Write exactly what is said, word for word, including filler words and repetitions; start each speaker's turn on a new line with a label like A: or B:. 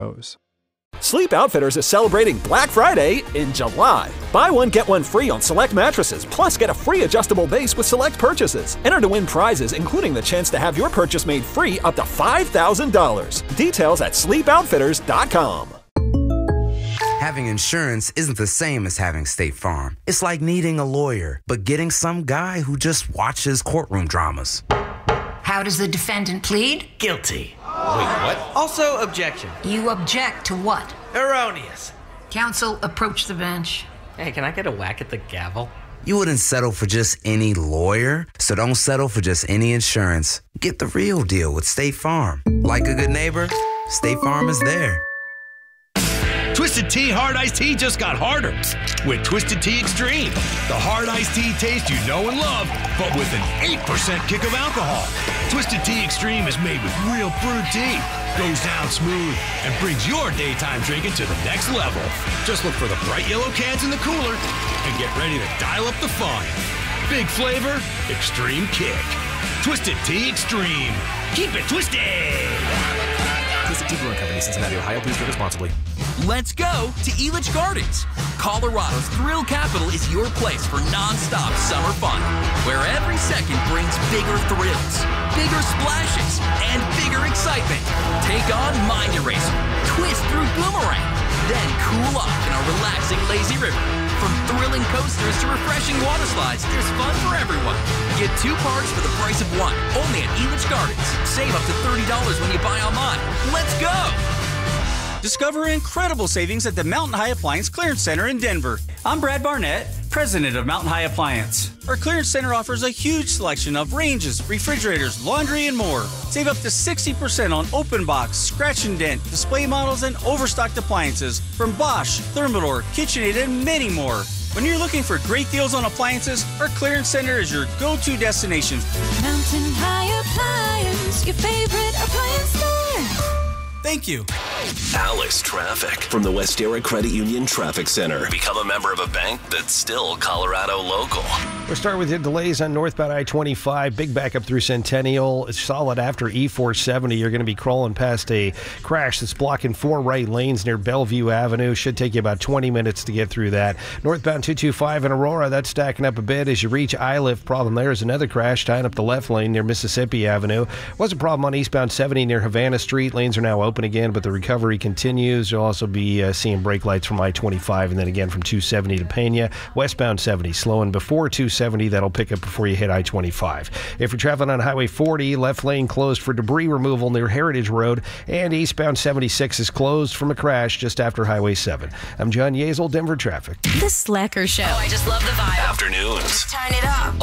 A: Sleep Outfitters is celebrating Black Friday in July. Buy one, get one free on select mattresses, plus get a free adjustable base with select purchases. Enter to win prizes, including the chance to have your purchase made free up to five thousand dollars. Details at sleep outfitters dot com.
B: Having insurance isn't the same as having State Farm. It's like needing a lawyer, but getting some guy who just watches courtroom dramas.
C: How does the defendant plead?
D: Guilty. Wait, what? Also, objection.
C: You object to what?
D: Erroneous.
C: Counsel, approach the bench.
D: Hey, can I get a whack at the gavel?
B: You wouldn't settle for just any lawyer, so don't settle for just any insurance. Get the real deal with State Farm. Like a good neighbor, State Farm is there.
E: Twisted Tea Hard Iced Tea just got harder with Twisted Tea Extreme. The hard iced tea taste you know and love, but with an eight percent kick of alcohol. Twisted Tea Extreme is made with real brewed tea, goes down smooth, and brings your daytime drinking to the next level. Just look for the bright yellow cans in the cooler and get ready to dial up the fun. Big flavor, extreme kick. Twisted Tea Extreme. Keep it twisted!
F: Twisted Tea Brewing Company, Cincinnati, Ohio. Please drink responsibly.
G: Let's go to Elitch Gardens. Colorado's thrill capital is your place for non-stop summer fun, where every second brings bigger thrills, bigger splashes, and bigger excitement. Take on Mind Eraser, twist through Boomerang, then cool off in a relaxing lazy river. From thrilling coasters to refreshing water slides, there's fun for everyone. Get two parks for the price of one, only at Elitch Gardens. Save up to thirty dollars when you buy online. Let's go!
H: Discover incredible savings at the Mountain High Appliance Clearance Center in Denver. I'm Brad Barnett, president of Mountain High Appliance. Our clearance center offers a huge selection of ranges, refrigerators, laundry, and more. Save up to sixty percent on open box, scratch and dent, display models, and overstocked appliances from Bosch, Thermador, KitchenAid, and many more. When you're looking for great deals on appliances, our clearance center is your go-to destination.
I: Mountain High Appliance, your favorite appliance store.
H: Thank you.
J: Alice Traffic from the Westera Credit Union Traffic Center. Become a member of a bank that's still Colorado local.
K: We'll start with the delays on northbound I twenty-five. Big backup through Centennial. It's solid after E four seventy. You're going to be crawling past a crash that's blocking four right lanes near Bellevue Avenue. Should take you about twenty minutes to get through that. Northbound two twenty-five in Aurora, that's stacking up a bit as you reach I-Lift. Problem there is another crash tying up the left lane near Mississippi Avenue. Was a problem on eastbound seventy near Havana Street. Lanes are now open again, but the recovery continues. You'll also be uh, seeing brake lights from I twenty-five and then again from two seventy to Pena. Westbound seventy slowing before two seventy. That'll pick up before you hit I twenty-five. If you're traveling on Highway forty, left lane closed for debris removal near Heritage Road, and eastbound seventy-six is closed from a crash just after Highway seven. I'm John Yezel, Denver Traffic.
I: The Slacker Show.
L: Oh, I just love the vibe.
J: Afternoons.
L: Turn it up.